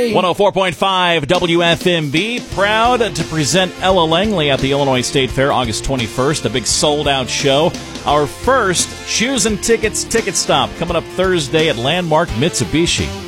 Langley. 104.5 WFMB, proud to present Ella Langley at the Illinois State Fair August 21st, a big sold-out show. Our first Shoes and Tickets ticket stop coming up Thursday at Landmark Mitsubishi.